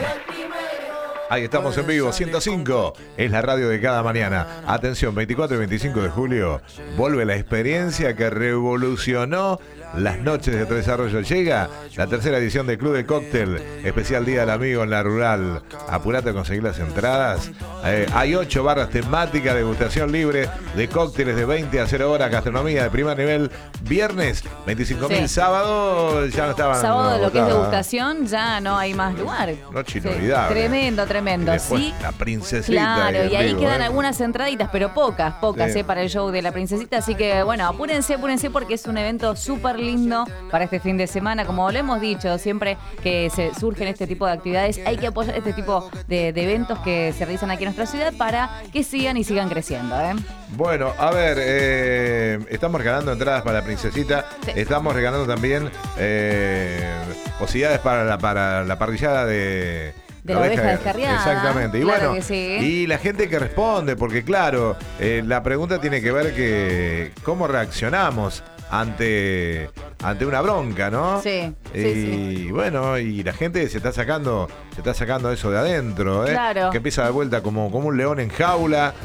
Ahí estamos en vivo, 105, es la radio de cada mañana. Atención, 24 y 25 de julio, vuelve la experiencia que revolucionó las noches de Tu Desarrollo. Llega la tercera edición del Club de Cóctel, especial Día del Amigo en la Rural. Apurate a conseguir las entradas. Hay 8 barras temáticas, degustación libre de cócteles de 20 a 0 horas, gastronomía de primer nivel. Viernes, 25.000, sí. Sábado ya no estaban. Sábado lo que es degustación ya no hay más lugar. Noche inolvidable. Tremendo, tremendo. Y después, sí. La princesita. Claro, y ahí vivo, quedan algunas entraditas, pero pocas, sí. Para el show de la princesita. Así que bueno, apúrense porque es un evento súper lindo para este fin de semana. Como lo hemos dicho, siempre que se surgen este tipo de actividades, hay que apoyar este tipo de eventos que se realizan aquí en nuestra ciudad para que sigan creciendo, ¿eh? Bueno, a ver, estamos regalando entradas para la princesita. Sí. Estamos regalando también posibilidades para la parrillada de la oveja descarriada. Exactamente. Y claro, bueno, sí. Y la gente que responde, porque claro, la pregunta tiene que ver que cómo reaccionamos ante una bronca, ¿no? Sí. Y bueno, y la gente se está sacando eso de adentro, ¿eh? Claro. Que empieza de vuelta como un león en jaula.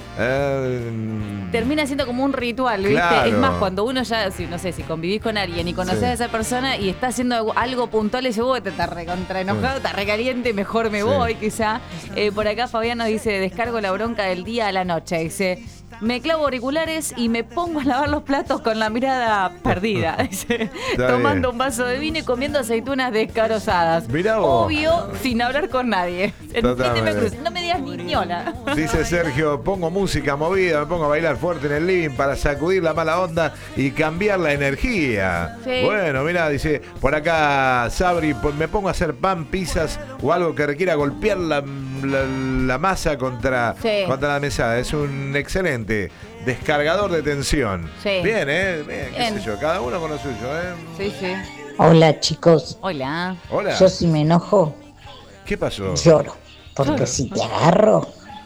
Termina siendo como un ritual, ¿viste? Claro. Es más, cuando uno ya, si convivís con alguien y conocés a esa persona y está haciendo algo puntual, y dice, vos te estás recontra enojado, estás recaliente, mejor me voy, quizá. Por acá Fabián nos dice, descargo la bronca del día a la noche. Dice, me clavo auriculares y me pongo a lavar los platos con la mirada perdida. Dice, tomando un vaso de vino y comiendo aceitunas descarozadas. Mirá vos. Obvio, sin hablar con nadie. No me digas ni ñola. Dice Sergio, pongo música movida, me pongo a bailar fuerte en el living para sacudir la mala onda y cambiar la energía. Sí. Bueno, mirá, dice, por acá Sabri, me pongo a hacer pan, pizzas o algo que requiera golpear la masa contra la mesada. Es un excelente descargador de tensión. Sí. Bien, Bien, qué sé yo, cada uno con lo suyo, Sí. Hola, chicos. Hola. Yo si me enojo, ¿qué pasó? Lloro, porque si te agarro,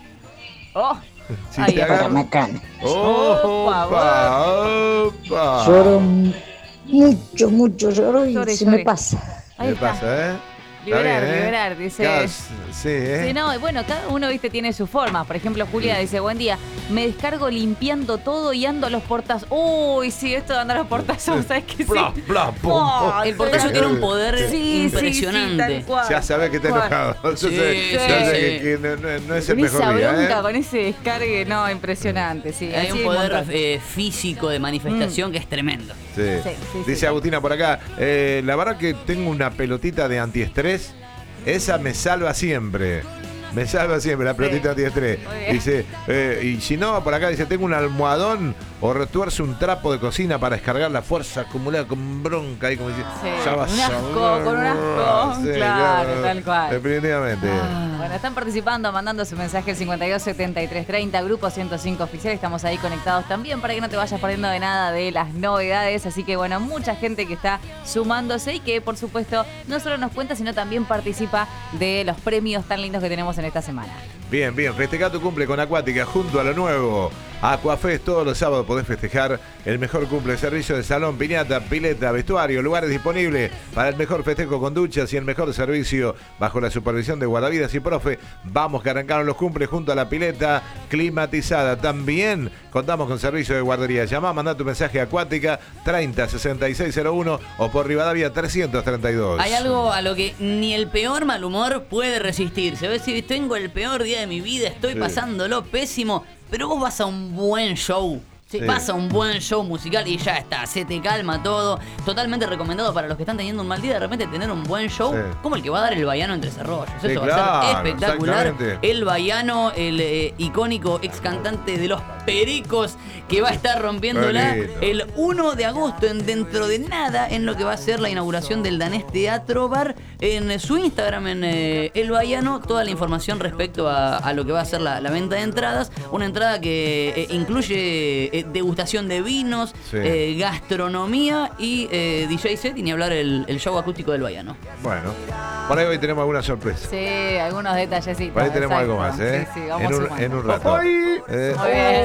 si te agarro, macana. Opa. Lloro mucho lloro y se me pasa. Me pasa, Liberar, dice. Sí, no, bueno, cada uno, tiene su forma. Por ejemplo, Julia dice, buen día, me descargo limpiando todo y ando a los portazos. Uy, sí, esto de andar a los portazos, ¿sabes qué? El portazo tiene un poder impresionante. Ya sabes que está enojado. No es el mejor esa día. Bronca, con ese descargue, no, impresionante. Sí, hay un poder físico de manifestación que es tremendo. Sí. Dice Agustina por acá, la verdad que tengo una pelotita de antiestrés. Esa me salva siempre. La pelotita antiestrés. Dice, y si no, por acá dice, tengo un almohadón o retuerce un trapo de cocina para descargar la fuerza acumulada con bronca. Ahí como dice, ya vas con un asco. Claro, tal cual. Definitivamente. Bueno, están participando, mandando su mensaje al 527330, Grupo 105 Oficial. Estamos ahí conectados también para que no te vayas perdiendo de nada de las novedades. Así que bueno, mucha gente que está sumándose y que por supuesto no solo nos cuenta, sino también participa de los premios tan lindos que tenemos en esta semana. Bien, festeja tu cumple con Acuática junto a lo nuevo Aquafest. Todos los sábados podés festejar el mejor cumple. Servicio de salón, piñata, pileta, vestuario, lugares disponibles para el mejor festejo con duchas y el mejor servicio bajo la supervisión de guardavidas y profe. Vamos que arrancaron los cumples junto a la pileta climatizada. También contamos con servicio de guardería. Llamá, mandá tu mensaje a Acuática 306601 o por Rivadavia 332. Hay algo a lo que ni el peor mal humor puede resistir. Se ve si tengo el peor día de mi vida, estoy pasándolo pésimo, pero vos vas a un buen show. Vas a un buen show musical y ya está, se te calma todo. Totalmente recomendado para los que están teniendo un mal día, de repente tener un buen show, como el que va a dar el Baiano Entre Cerrollos. Eso va a ser espectacular. El Baiano, el icónico ex cantante de Los Pericos, que va a estar rompiéndola el 1 de agosto, dentro de nada, en lo que va a ser la inauguración del Danés Teatro Bar. En su Instagram, en El Baiano, toda la información respecto a lo que va a ser la venta de entradas. Una entrada que incluye degustación de vinos, gastronomía y DJ set, y ni hablar el show acústico del Baiano. Bueno, por ahí hoy tenemos alguna sorpresa. Sí, algunos detallecitos. Por ahí tenemos algo más, Sí, vamos en un rato. Muy bien.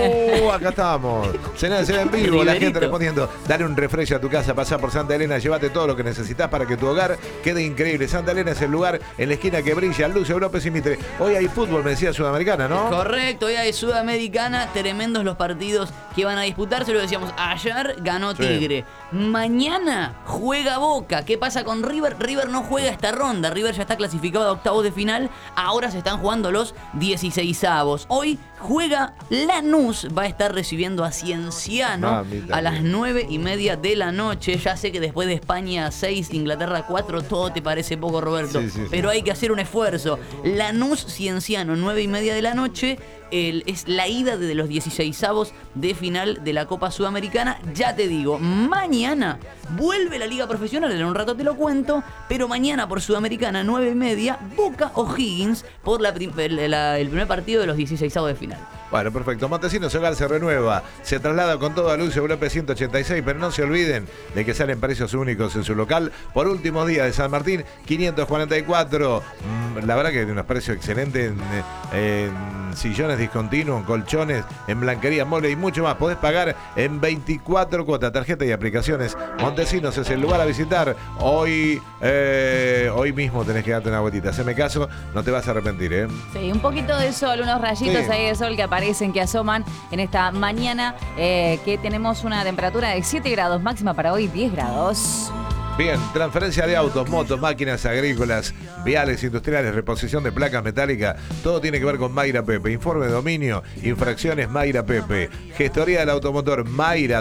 Acá estamos. Cena en vivo, la gente respondiendo. Dale un refresh a tu casa, pasá por Santa Elena, llévate todo lo que necesitas para que tu hogar quede increíble. Santa Elena es el lugar en la esquina que brilla, Lucio López y Mitre. Hoy hay fútbol, me decía Sudamericana, ¿no? Correcto, hoy hay Sudamericana, tremendos los partidos que van a disputarse, lo decíamos, ayer ganó Tigre. Mañana juega Boca. ¿Qué pasa con River? River no juega esta ronda, River ya está clasificado a octavos de final, ahora se están jugando los 16avos. Hoy juega Lanús, va a estar recibiendo a Cienciano a las 9:30 de la noche. Ya sé que después de España 6, Inglaterra 4, todo te parece poco, Roberto, pero hay que hacer un esfuerzo. Lanús Cienciano, 9:30 de la noche. Es la ida de los 16avos de final de la Copa Sudamericana. Ya te digo, mañana vuelve la Liga Profesional, en un rato te lo cuento, pero mañana por Sudamericana 9:30, Boca O'Higgins por el primer partido de los 16avos de final. Bueno, perfecto. Montesinos Hogar se renueva, se traslada con todo a Lucio López 186, pero no se olviden de que salen precios únicos en su local. Por últimos días de San Martín, 544. La verdad que tiene unos precios excelentes en sillones discontinuos, en colchones, en blanquería, mole y mucho más. Podés pagar en 24 cuotas, tarjeta y aplicaciones. Montesinos es el lugar a visitar. Hoy mismo tenés que darte una vueltita. Haceme caso, no te vas a arrepentir, ¿eh? Sí, un poquito de sol, unos rayitos ahí de sol que aparecen, que asoman en esta mañana, que tenemos una temperatura de 7 grados, máxima para hoy 10 grados. Bien, transferencia de autos, motos, máquinas agrícolas, viales, industriales, reposición de placas metálicas, todo tiene que ver con Mayra Pepe. Informe de dominio, infracciones Mayra Pepe. Gestoría del automotor Mayra,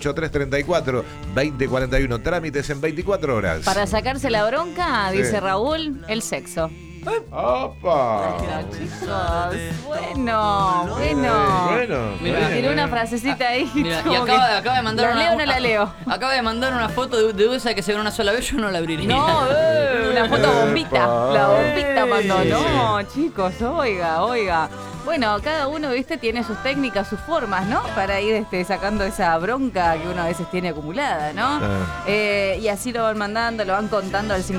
2983-34-2041. Trámites en 24 horas. Para sacarse la bronca, dice Raúl, el sexo. ¡Opa! Chicos, bueno. Mira, tiré una frasecita ahí. Mira, y acaba de mandar ¿La leo o no la leo? Acaba de mandar una foto de esa que se ve una sola vez, yo no la abriría. No, una foto bombita. La bombita mandó. No, chicos, oiga. Bueno, cada uno, viste, tiene sus técnicas, sus formas, ¿no? Para ir sacando esa bronca que uno a veces tiene acumulada, ¿no? Y así lo van mandando, lo van contando al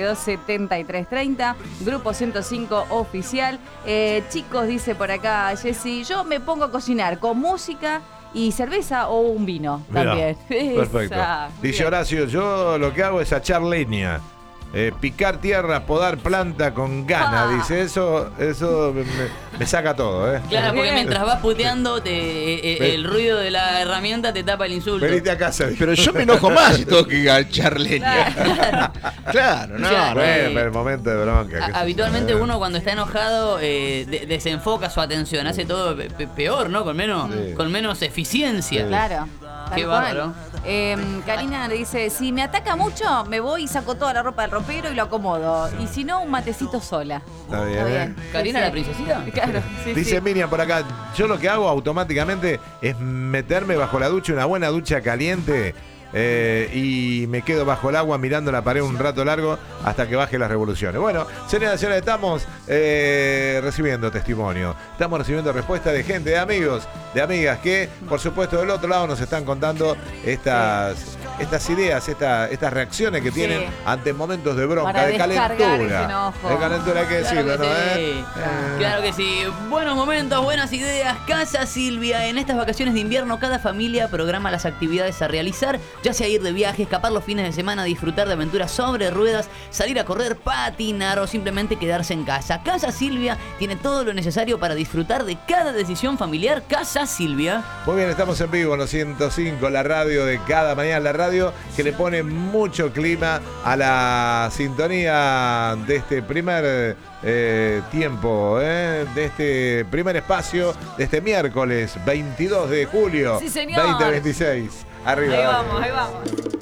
527330, Grupo 105 Oficial. Chicos, dice por acá Jessy, yo me pongo a cocinar con música y cerveza o un vino también. Perfecto. Dice Horacio, yo lo que hago es echar leña. Picar tierra, podar planta con gana, dice, eso me saca todo, Claro, porque mientras vas puteando, el ruido de la herramienta te tapa el insulto. Venite a casa. Pero yo me enojo más si tengo que echar leña. Claro, no. Bueno, el momento de bronca. Habitualmente uno cuando está enojado desenfoca su atención, hace todo peor, ¿no? Con menos eficiencia. Claro. Qué bárbaro. Karina dice, si me ataca mucho, me voy y saco toda la ropa del ropero y lo acomodo. Y si no, un matecito sola. Está bien. ¿Karina la princesita? Claro, dice Miriam por acá, yo lo que hago automáticamente es meterme bajo la ducha, una buena ducha caliente. Y me quedo bajo el agua mirando la pared un rato largo hasta que baje las revoluciones. Bueno, señoras y señores, estamos recibiendo testimonio, estamos recibiendo respuesta de gente, de amigos, de amigas que, por supuesto, del otro lado nos están contando estas ideas, estas reacciones que tienen ante momentos de bronca, para de calentura. De calentura, hay que decirlo, ¿no? Claro que sí. Buenos momentos, buenas ideas. Casa Silvia. En estas vacaciones de invierno, cada familia programa las actividades a realizar, ya sea ir de viaje, escapar los fines de semana, disfrutar de aventuras sobre ruedas, salir a correr, patinar o simplemente quedarse en casa. Casa Silvia tiene todo lo necesario para disfrutar de cada decisión familiar. Casa Silvia. Muy bien, estamos en vivo en los 105, la radio de cada mañana, la radio que le pone mucho clima a la sintonía de este primer tiempo, de este primer espacio, de este miércoles 22 de julio 2026. Arriba. Ahí vamos.